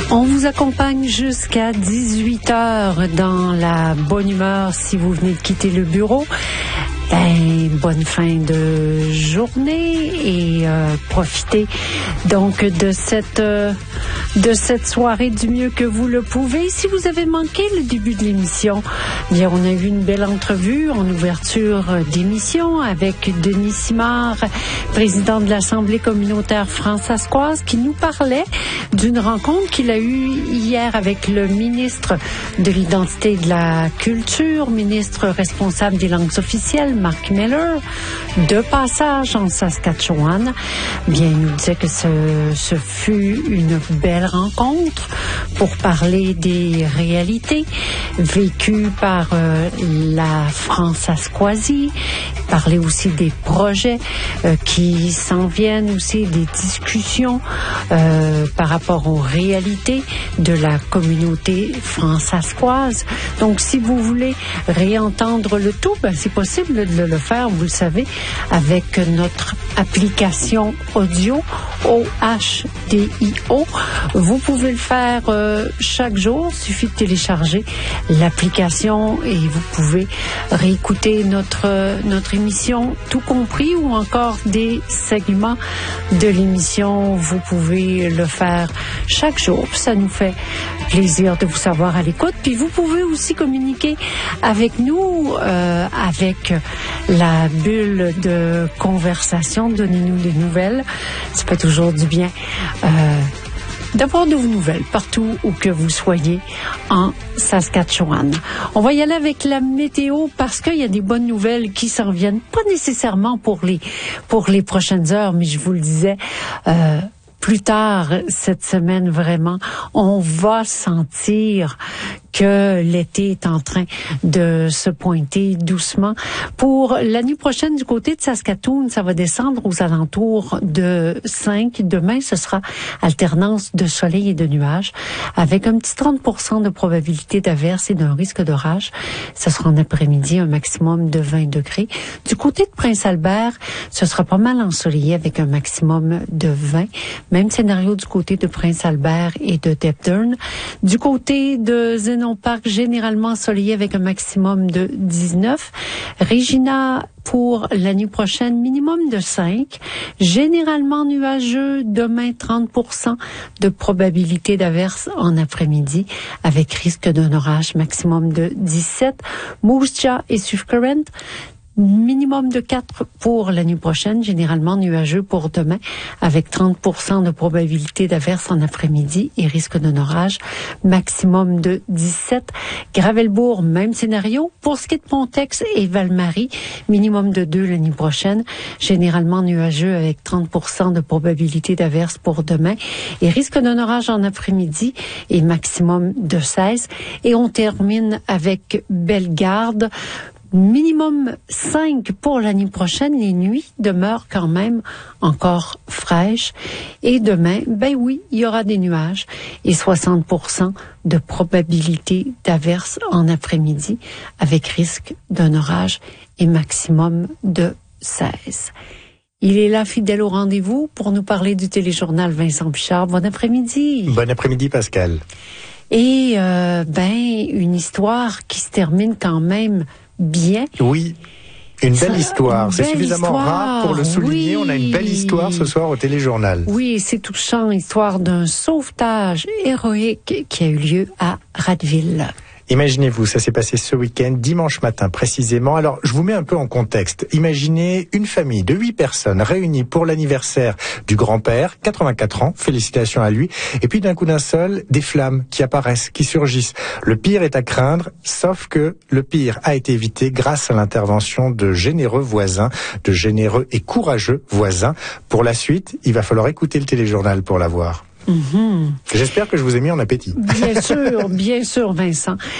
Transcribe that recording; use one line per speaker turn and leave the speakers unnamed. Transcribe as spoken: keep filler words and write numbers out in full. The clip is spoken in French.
On vous accompagne jusqu'à dix-huit heures dans la bonne humeur si vous venez de quitter le bureau. Ben, bonne fin de journée et euh, profitez donc de cette euh, de cette soirée du mieux que vous le pouvez. Si vous avez manqué le début de l'émission, bien on a eu une belle entrevue en ouverture d'émission avec Denis Simard, président de l'Assemblée communautaire fransaskoise, qui nous parlait d'une rencontre qu'il a eue hier avec le ministre de l'Identité et de la Culture, ministre responsable des langues officielles, Mark Miller, de passage en Saskatchewan. Bien, il nous disait que ce, ce fut une belle rencontre pour parler des réalités vécues par euh, la Fransaskoisie, parler aussi des projets euh, qui s'en viennent, aussi des discussions euh, par rapport aux réalités de la communauté fransaskoise. Donc, si vous voulez réentendre le tout, ben, c'est possible de le faire, vous le savez, avec notre application audio O H D I O. Vous pouvez le faire euh, chaque jour. Il suffit de télécharger l'application et vous pouvez réécouter notre, euh, notre émission tout compris ou encore des segments de l'émission. Vous pouvez le faire chaque jour. Ça nous fait plaisir de vous savoir à l'écoute. Puis vous pouvez aussi communiquer avec nous, euh, avec la bulle de conversation. Donnez-nous des nouvelles. Ça fait toujours du bien euh, d'avoir de vos nouvelles partout où que vous soyez en Saskatchewan. On va y aller avec la météo parce qu'il y a des bonnes nouvelles qui s'en viennent. Pas nécessairement pour les, pour les prochaines heures, mais je vous le disais, euh, plus tard cette semaine, vraiment, on va sentir que l'été est en train de se pointer doucement. Pour la nuit prochaine, du côté de Saskatoon, ça va descendre aux alentours de cinq. Demain, ce sera alternance de soleil et de nuages, avec un petit trente pour cent de probabilité d'averse et d'un risque d'orage. Ce sera en après-midi, un maximum de vingt degrés. Du côté de Prince-Albert, ce sera pas mal ensoleillé avec un maximum de vingt. Même scénario du côté de Prince-Albert et de Deptern. Du côté de Zenon Park, généralement ensoleillé avec un maximum de dix-neuf. Regina, pour la nuit prochaine, minimum de cinq. Généralement nuageux, demain trente pour cent de probabilité d'averse en après-midi, avec risque d'un orage, maximum de dix-sept. Moose Jaw et Swift Current, minimum de quatre pour la nuit prochaine, généralement nuageux pour demain, avec trente pour cent de probabilité d'averse en après-midi et risque d'un orage, maximum de dix-sept. Gravelbourg, même scénario. Pour ce qui est de Pontex et Val-Marie, minimum de deux la nuit prochaine, généralement nuageux avec trente pour cent de probabilité d'averse pour demain et risque d'un orage en après-midi et maximum de seize. Et on termine avec Bellegarde. Minimum cinq pour la nuit prochaine. Les nuits demeurent quand même encore fraîches. Et demain, ben oui, il y aura des nuages et soixante pour cent de probabilité d'averse en après-midi avec risque d'un orage et maximum de seize. Il est là, fidèle au rendez-vous, pour nous parler du téléjournal Vincent Pichard. Bon après-midi.
Bon après-midi, Pascal.
Et euh, ben, une histoire qui se termine quand même bien.
Oui, une belle
Ça,
histoire.
une
C'est
belle
suffisamment
histoire,
rare pour le souligner.
oui.
On a une belle histoire ce soir au téléjournal.
Oui, c'est touchant. Histoire d'un sauvetage héroïque qui a eu lieu à Radville.
Imaginez-vous, ça s'est passé ce week-end, dimanche matin précisément. Alors, je vous mets un peu en contexte. Imaginez une famille de huit personnes réunies pour l'anniversaire du grand-père, quatre-vingt-quatre ans, félicitations à lui. Et puis d'un coup d'un seul, des flammes qui apparaissent, qui surgissent. Le pire est à craindre, sauf que le pire a été évité grâce à l'intervention de généreux voisins, de généreux et courageux voisins. Pour la suite, il va falloir écouter le téléjournal pour la voir.
Mm-hmm.
J'espère que je vous ai mis en appétit.
Bien sûr, bien sûr, Vincent.